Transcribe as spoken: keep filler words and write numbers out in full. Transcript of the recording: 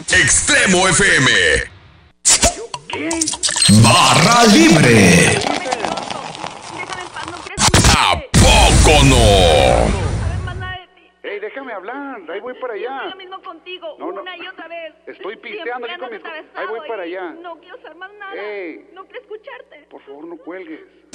Extremo F M. ¿Qué? Barra libre. ¿A poco no? Ey, déjame hablar, ahí voy para allá. Estoy lo mismo contigo, No, no. una y otra vez. Estoy Siempre pisteando aquí con andas mis... atravesado Ahí voy para y allá. No quiero saber más nada. Ey. No quiero escucharte. Por favor, no cuelgues.